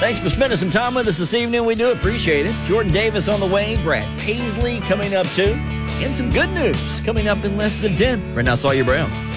Thanks for spending some time with us this evening. We do appreciate it. Jordan Davis on the way. Brad Paisley coming up too. And some good news coming up in less than 10. Right now, Sawyer Brown.